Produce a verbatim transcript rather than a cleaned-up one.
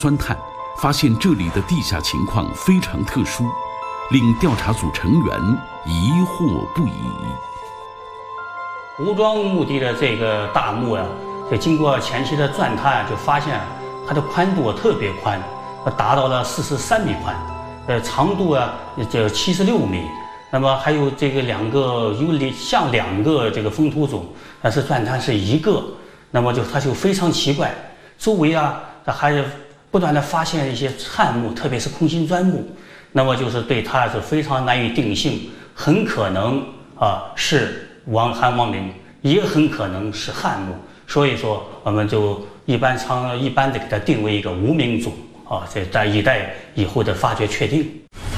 钻探，发现这里的地下情况非常特殊，令调查组成员疑惑不已。 吴庄墓地的这个大墓呀、啊，就经过前期的钻探，就发现它的宽度特别宽，达到了四十三米宽，呃，长度啊就七十六米。那么还有这个两个有两像两个这个封土种，但是钻探是一个，那么就它就非常奇怪。周围啊，它还是不断的发现一些汉墓，特别是空心砖墓，那么就是对它是非常难以定性，很可能啊是王汉王陵，也很可能是汉墓。所以说，我们就一般常一般的给它定为一个无名种啊，在在一代以后的发掘确定。